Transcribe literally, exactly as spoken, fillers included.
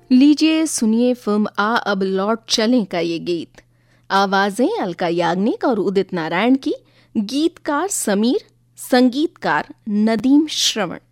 लीजिए सुनिए फिल्म आ अब लौट चलें का ये गीत। आवाजें अलका याग्निक और उदित नारायण की, गीतकार समीर, संगीतकार नदीम श्रवण।